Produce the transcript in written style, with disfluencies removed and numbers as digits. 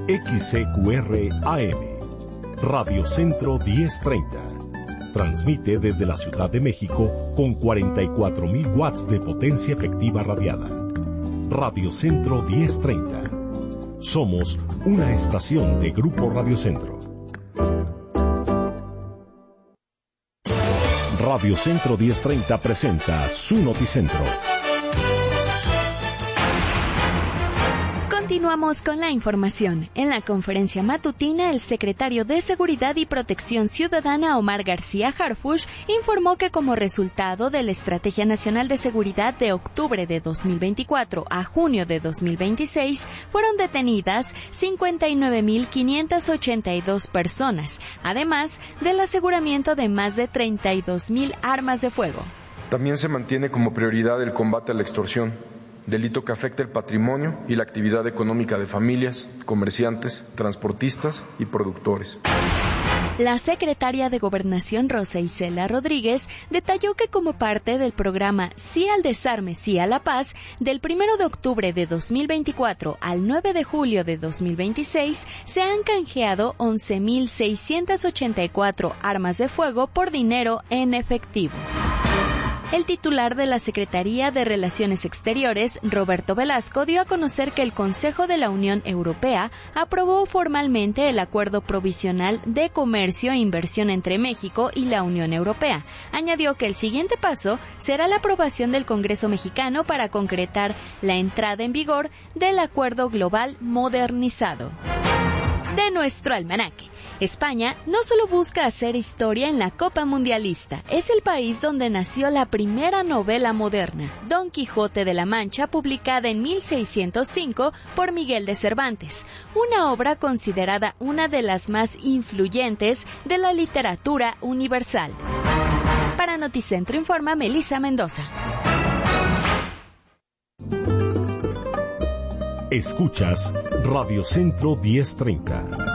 XCQR AM, Radio Centro 1030. Transmite desde la Ciudad de México con 44,000 watts de potencia efectiva radiada. Radio Centro 1030. Somos una estación de Grupo Radio Centro. Radio Centro 1030 presenta su Noticentro. Continuamos con la información. En la conferencia matutina, el secretario de Seguridad y Protección Ciudadana, Omar García Harfuch, informó que como resultado de la Estrategia Nacional de Seguridad de octubre de 2024 a junio de 2026, fueron detenidas 59,582 personas, además del aseguramiento de más de 32,000 armas de fuego. También se mantiene como prioridad el combate a la extorsión, delito que afecta el patrimonio y la actividad económica de familias, comerciantes, transportistas y productores. La secretaria de Gobernación, Rosa Isela Rodríguez, detalló que como parte del programa Sí al Desarme, Sí a la Paz, del 1 de octubre de 2024 al 9 de julio de 2026, se han canjeado 11,684 armas de fuego por dinero en efectivo. El titular de la Secretaría de Relaciones Exteriores, Roberto Velasco, dio a conocer que el Consejo de la Unión Europea aprobó formalmente el Acuerdo Provisional de Comercio e Inversión entre México y la Unión Europea. Añadió que el siguiente paso será la aprobación del Congreso mexicano para concretar la entrada en vigor del Acuerdo Global Modernizado. De nuestro almanaque. España no solo busca hacer historia en la Copa Mundialista, es el país donde nació la primera novela moderna, Don Quijote de la Mancha, publicada en 1605 por Miguel de Cervantes, una obra considerada una de las más influyentes de la literatura universal. Para Noticentro informa Melissa Mendoza. Escuchas Radio Centro 1030.